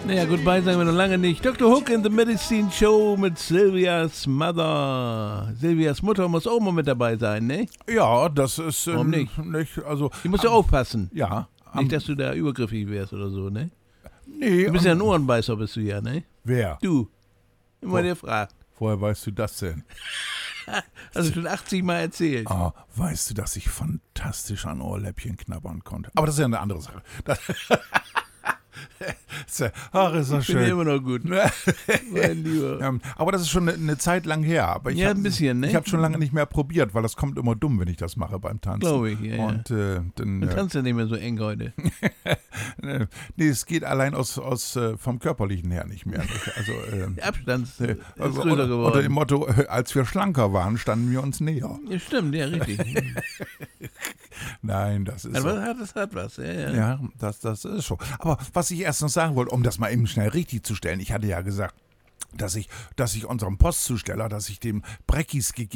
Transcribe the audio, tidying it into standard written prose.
Naja, goodbye sagen wir noch lange nicht. Dr. Hook in the Medicine Show mit Sylvias Mother. Sylvias Mutter muss auch mal mit dabei sein, ne? Ja, das ist... Warum nicht? Also, Die muss ja aufpassen. Ja. Nicht, dass du da übergriffig wärst oder so, ne? Nee. Du bist ja ein Ohrenbeißer, bist du ja, ne? Wer? Du. Immer der fragt. Woher weißt du das denn? Hast du schon 80 Mal erzählt. Oh, weißt du, dass ich fantastisch an Ohrläppchen knabbern konnte? Aber das ist ja eine andere Sache. Ach, ist das schön. Finde ich immer noch gut. Mein Lieber. Ja, aber das ist schon eine Zeit lang her. Aber ich ein bisschen, ne? Ich habe schon lange nicht mehr probiert, weil das kommt immer dumm, wenn ich das mache beim Tanzen. Glaube ich, ja. Und dann... Du tanzt ja nicht mehr so eng heute. Nee, es geht allein vom Körperlichen her nicht mehr. Also, Der Abstand ist größer unter geworden. dem Motto, als wir schlanker waren, standen wir uns näher. Ja, stimmt, ja, richtig. Nein, das ist so. Das hat was, ja. Ja, das ist so. Aber was ich erst noch sagen wollte, um das mal eben schnell richtig zu stellen, ich hatte ja gesagt, dass ich unserem Postzusteller, dass ich dem Breckis gegeben